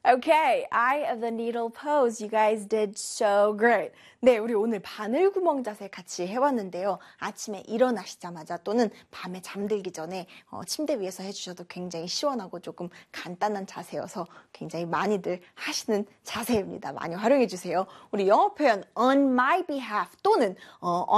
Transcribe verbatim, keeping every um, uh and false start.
Okay, eye of the needle pose. You guys did so great. 네, 우리 오늘 바늘구멍 자세 같이 해봤는데요. 아침에 일어나시자마자 또는 밤에 잠들기 전에 어, 침대 위에서 해주셔도 굉장히 시원하고 조금 간단한 자세여서 굉장히 많이들 하시는 자세입니다. 많이 활용해주세요. 우리 영어 표현 on my behalf 또는 어,